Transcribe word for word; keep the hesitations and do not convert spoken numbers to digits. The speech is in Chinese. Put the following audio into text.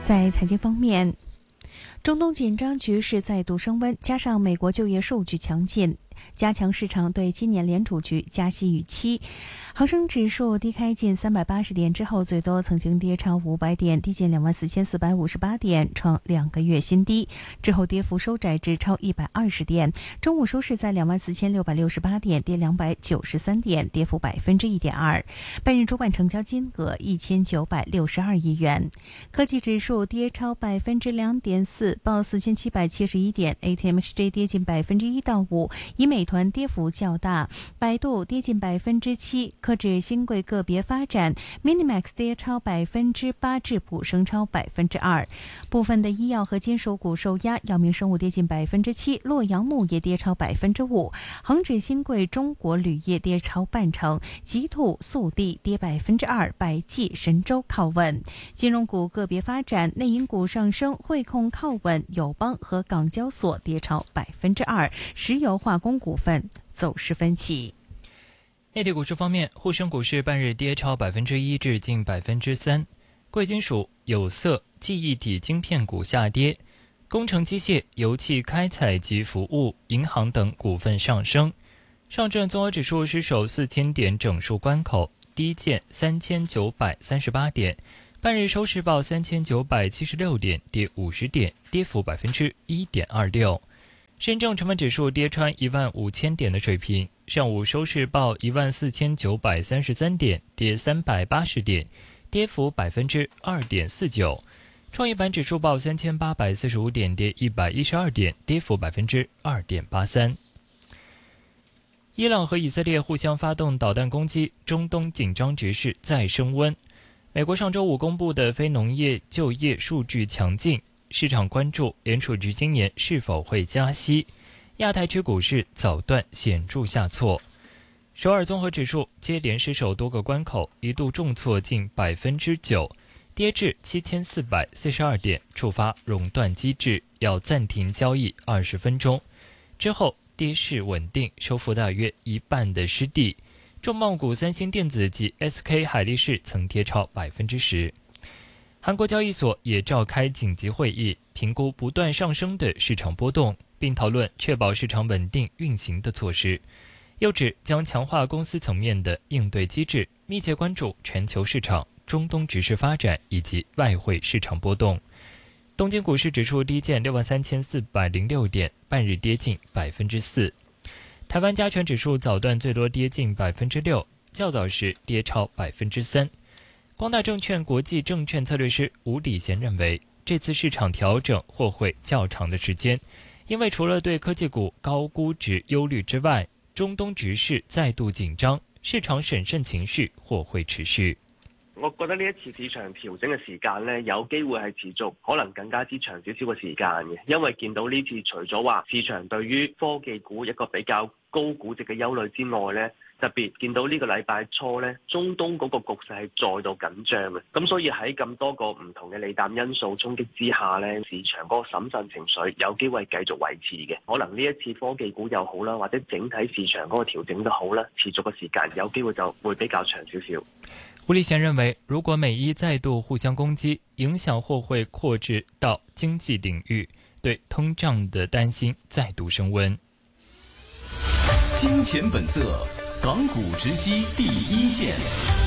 在财经方面，中东紧张局势再度升温，加上美国就业数据强劲，加强市场对今年联储局加息预期。恒生指数低开近三百八十点之后，最多曾经跌超五百点，低见两万四千四百五十八点，创两个月新低。之后跌幅收窄至超一百二十点，中午收市在两万四千六百六十八点，跌两百九十三点，跌幅百分之一点二。半日主板成交金额一千九百六十二亿元。科技指数跌超百分之两点四，报四千七百七十一点 ，A T M X J 跌近百分之一到五，以美团跌幅较大，百度跌近百分之七。科指新贵个别发展 ，Minimax 跌超百分之八，智普升超百分之二。部分的医药和金属股受压，药明生物跌近百分之七，洛阳钼业跌超百分之五。恒指新贵中国铝业跌超半成，吉兔、速递跌百分之二，百济、神州靠稳。金融股个别发展，内银股上升，汇控靠稳，友邦和港交所跌超百分之二，石油化工股份走势分歧。 内地股市方面，沪深股市半日跌超百分之一至近百分之三，贵金属、有色、记忆体晶片股下跌，工程机械、油气开采及服务、银行等股份上升。上证综合指数失守四千点整数关口，低见三千九百三十八点，半日收市报三千九百七十六点，跌五十点，跌幅百分之一点二六。深证成分指数跌穿一万五千点的水平，上午收市报一万四千九百三十三点，跌三百八十点，跌幅百分之二点四九。创业板指数报三千八百四十五点，跌一百一十二点，跌幅百分之二点八三。伊朗和以色列互相发动导弹攻击，中东紧张局势再升温。美国上周五公布的非农业就业数据强劲，市场关注联储局今年是否会加息。亚太区股市早段显著下挫，首尔综合指数接连失守多个关口，一度重挫近百分之九，跌至七千四百四十二点，触发熔断机制，要暂停交易二十分钟。之后跌势稳定，收复大约一半的失地。重磅股三星电子及 S K 海力士曾跌超百分之十。韩国交易所也召开紧急会议，评估不断上升的市场波动，并讨论确保市场稳定运行的措施。又指将强化公司层面的应对机制，密切关注全球市场、中东局势发展以及外汇市场波动。东京股市指数低见六万三千四百零六点，半日跌近百分之四。台湾加权指数早段最多跌近百分之六，较早时跌超百分之三。光大证券国际证券策略师吴礼贤认为，这次市场调整或会较长的时间，因为除了对科技股高估值忧虑之外，中东局势再度紧张，市场審慎情緒或會持續。 我覺得呢一次市場調整嘅時間呢，有機會係持續，可能更加之長少少嘅時間嘅，因為見到呢次除咗話市場對於科技股一個比較高估值嘅憂慮之外呢，特別見到呢個禮拜初呢，中東嗰個局勢係再度緊張嘅，咁所以喺咁多個唔同嘅利淡因素衝擊之下呢，市場嗰個審慎情緒有機會繼續維持嘅。可能呢一次科技股又好啦，或者整體市場嗰個調整都好啦，持續嘅時間有機會就會比較長少少。 吴立贤認為，如果美伊再度互相攻擊，影響或會擴至到經濟領域，對通脹的擔心再度升溫。 金錢本色，港股直擊第一線。